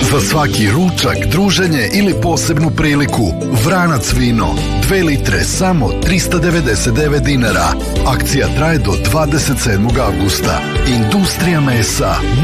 Za svaki ručak, druženje ili posebnu priliku, Vranac vino, 2 litre, samo 399 dinara. Akcija traje do 27. avgusta. Industrija mesa,